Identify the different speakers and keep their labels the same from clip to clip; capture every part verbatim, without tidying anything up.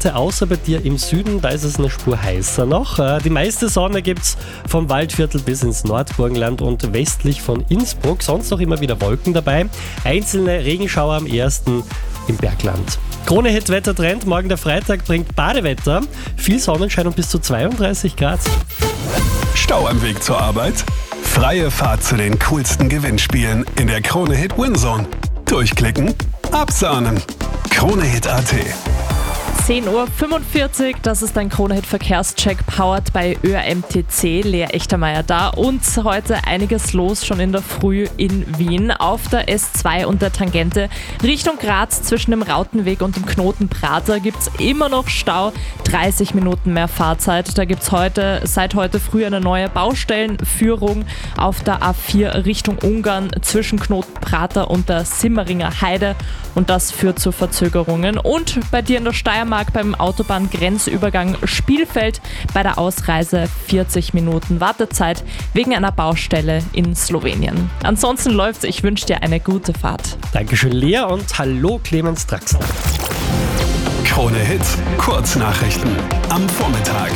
Speaker 1: heute, außer bei dir im Süden, da ist es eine Spur heißer noch. Die meiste Sonne gibt's vom Waldviertel bis ins Nordburgenland und westlich von Innsbruck. Sonst noch immer wieder Wolken dabei. Einzelne Regenschauer am ersten im Bergland. Krone-Hit-Wettertrend, morgen der Freitag bringt Badewetter, viel Sonnenschein und bis zu zweiunddreißig Grad.
Speaker 2: Stau am Weg zur Arbeit? Freie Fahrt zu den coolsten Gewinnspielen in der Krone-Hit Winzone. Durchklicken, absahnen. Krone-Hit Punkt at.
Speaker 3: zehn Uhr fünfundvierzig, das ist ein Krone-Hit-Verkehrscheck, powered bei Ö R M T C, Lea Echtermeier da und heute einiges los schon in der Früh in Wien. Auf der S zwei und der Tangente Richtung Graz zwischen dem Rautenweg und dem Knoten Prater gibt es immer noch Stau, dreißig Minuten mehr Fahrzeit. Da gibt es heute, seit heute früh eine neue Baustellenführung auf der A vier Richtung Ungarn zwischen Knoten Prater und der Simmeringer Heide und das führt zu Verzögerungen. Und bei dir in der Steiermark beim Autobahngrenzübergang Spielfeld bei der Ausreise vierzig Minuten Wartezeit wegen einer Baustelle in Slowenien. Ansonsten läuft's, ich wünsche dir eine gute Fahrt.
Speaker 1: Dankeschön, Lea, und hallo Clemens Draxler.
Speaker 2: Krone-Hit, Kurznachrichten am Vormittag.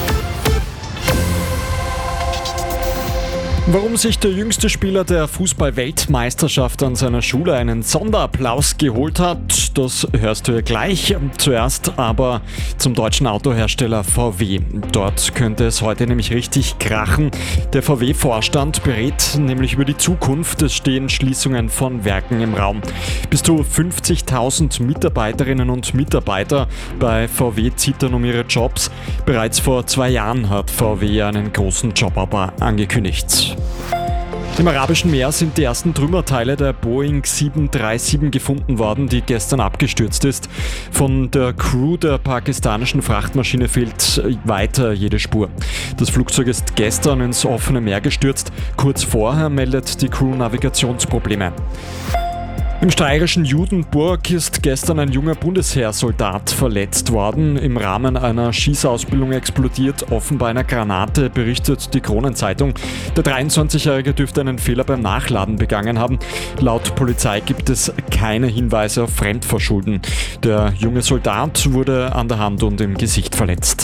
Speaker 4: Warum sich der jüngste Spieler der Fußball-Weltmeisterschaft an seiner Schule einen Sonderapplaus geholt hat, das hörst du ja gleich. Zuerst aber zum deutschen Autohersteller V W. Dort könnte es heute nämlich richtig krachen. Der V W-Vorstand berät nämlich über die Zukunft. Es stehen Schließungen von Werken im Raum. Bis zu fünfzigtausend Mitarbeiterinnen und Mitarbeiter bei V W zittern um ihre Jobs. Bereits vor zwei Jahren hat V W einen großen Jobabbau angekündigt. Im Arabischen Meer sind die ersten Trümmerteile der Boeing sieben drei sieben gefunden worden, die gestern abgestürzt ist. Von der Crew der pakistanischen Frachtmaschine fehlt weiter jede Spur. Das Flugzeug ist gestern ins offene Meer gestürzt. Kurz vorher meldet die Crew Navigationsprobleme. Im steirischen Judenburg ist gestern ein junger Bundesheersoldat verletzt worden. Im Rahmen einer Schießausbildung explodiert offenbar eine Granate, berichtet die Kronenzeitung. Der dreiundzwanzigjährige dürfte einen Fehler beim Nachladen begangen haben. Laut Polizei gibt es keine Hinweise auf Fremdverschulden. Der junge Soldat wurde an der Hand und im Gesicht verletzt.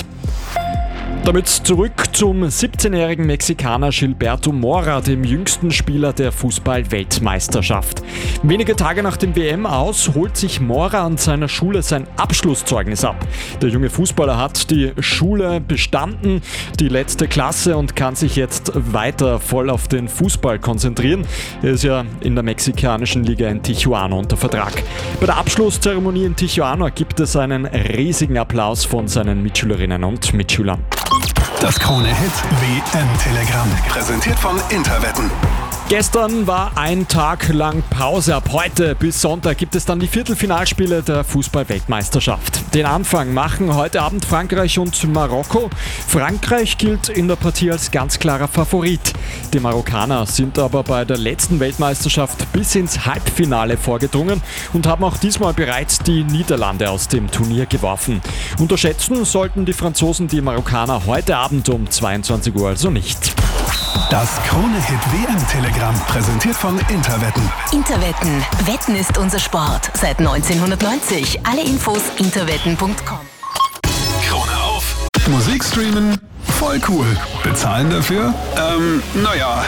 Speaker 4: Damit zurück zum siebzehnjährigen Mexikaner Gilberto Mora, dem jüngsten Spieler der Fußball-Weltmeisterschaft. Wenige Tage nach dem W M-Aus holt sich Mora an seiner Schule sein Abschlusszeugnis ab. Der junge Fußballer hat die Schule bestanden, die letzte Klasse, und kann sich jetzt weiter voll auf den Fußball konzentrieren. Er ist ja in der mexikanischen Liga in Tijuana unter Vertrag. Bei der Abschlusszeremonie in Tijuana gibt es einen riesigen Applaus von seinen Mitschülerinnen und Mitschülern.
Speaker 2: Das Krone-Hit W M-Telegramm, präsentiert von Interwetten.
Speaker 4: Gestern war ein Tag lang Pause. Ab heute bis Sonntag gibt es dann die Viertelfinalspiele der Fußball-Weltmeisterschaft. Den Anfang machen heute Abend Frankreich und Marokko. Frankreich gilt in der Partie als ganz klarer Favorit. Die Marokkaner sind aber bei der letzten Weltmeisterschaft bis ins Halbfinale vorgedrungen und haben auch diesmal bereits die Niederlande aus dem Turnier geworfen. Unterschätzen sollten die Franzosen die Marokkaner heute Abend um zweiundzwanzig Uhr also nicht.
Speaker 2: Das Krone-Hit W M-Telegramm, präsentiert von Interwetten.
Speaker 5: Interwetten. Wetten ist unser Sport. Seit neunzehnhundertneunzig. Alle Infos interwetten punkt com.
Speaker 2: Krone auf. Musik streamen? Voll cool. Bezahlen dafür? Ähm, naja.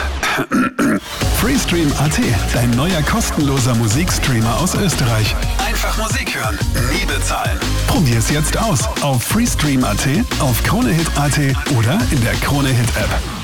Speaker 2: Freestream Punkt at. Dein neuer kostenloser Musikstreamer aus Österreich. Einfach Musik hören. Nie bezahlen. Probier's jetzt aus. Auf Freestream Punkt at, auf Krone-Hit Punkt at oder in der Krone-Hit-App.